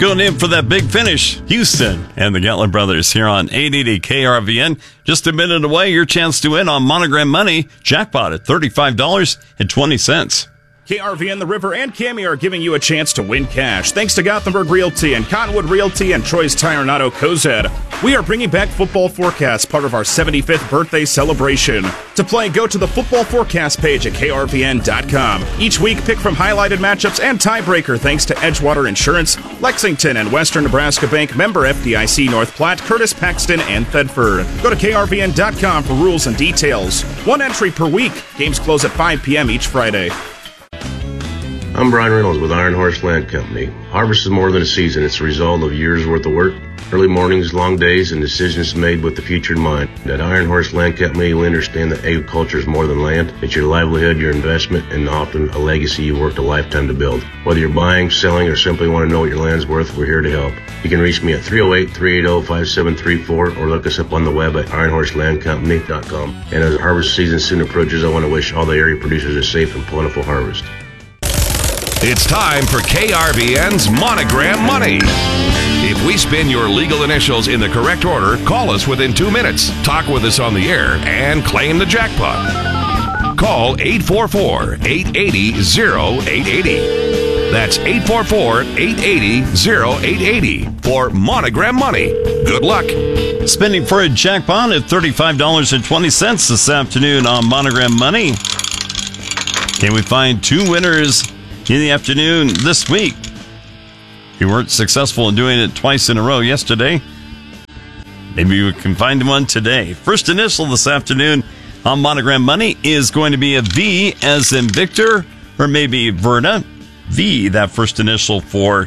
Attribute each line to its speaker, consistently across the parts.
Speaker 1: Going in for that big finish, Houston and the Gatlin Brothers here on 880 KRVN. Just a minute away, your chance to win on Monogram Money jackpot at $35.20.
Speaker 2: KRVN, The River, and Cami are giving you a chance to win cash. Thanks to Gothenburg Realty and Cottonwood Realty and Troy's Tire and Auto Cozad. We are bringing back Football Forecast, part of our 75th birthday celebration. To play, go to the Football Forecast page at krvn.com. Each week, pick from highlighted matchups and tiebreaker thanks to Edgewater Insurance, Lexington and Western Nebraska Bank, member FDIC, North Platte, Curtis, Paxton, and Thedford. Go to krvn.com for rules and details. One entry per week. Games close at 5 p.m. each Friday.
Speaker 3: I'm Brian Reynolds with Iron Horse Land Company. Harvest is more than a season. It's a result of years' worth of work, early mornings, long days, and decisions made with the future in mind. At Iron Horse Land Company, we understand that agriculture is more than land. It's your livelihood, your investment, and often a legacy you've worked a lifetime to build. Whether you're buying, selling, or simply want to know what your land's worth, we're here to help. You can reach me at 308-380-5734 or look us up on the web at ironhorselandcompany.com. And as harvest season soon approaches, I want to wish all the area producers a safe and plentiful harvest.
Speaker 4: It's time for KRVN's Monogram Money. If we spin your legal initials in the correct order, call us within 2 minutes, talk with us on the air, and claim the jackpot. Call 844-880-0880. That's 844-880-0880 for Monogram Money. Good luck.
Speaker 1: Spending for a jackpot at $35.20 this afternoon on Monogram Money. Can we find two winners in the afternoon this week? We weren't successful in doing it twice in a row yesterday. Maybe we can find one today. First initial this afternoon on Monogram Money is going to be a V as in Victor, or maybe Verna. V, that first initial for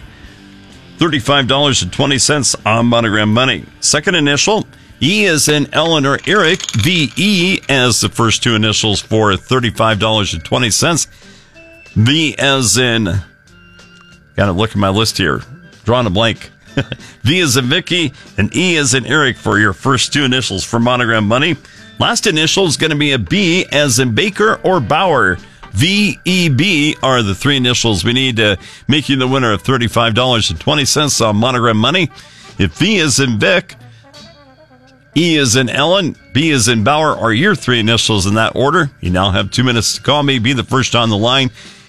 Speaker 1: $35.20 on Monogram Money. Second initial, E as in Eleanor Eric. VE as the first two initials for $35.20. V as in, gotta look at my list here, drawing a blank. V as in Vicky and E as in Eric for your first two initials for Monogram Money. Last initial is going to be a B as in Baker or Bauer. VEB are the three initials we need to make you the winner of $35.20 on Monogram Money. If V is in Vic, E is in Ellen, B is in Bauer are your three initials in that order. You now have 2 minutes to call me. Be the first on the line.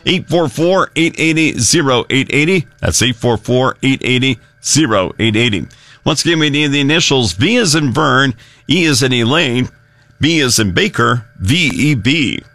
Speaker 1: 844-880-0880. That's 844-880-0880. Once again, we need the initials. V is in Vern, E is in Elaine, B is in Baker, VEB.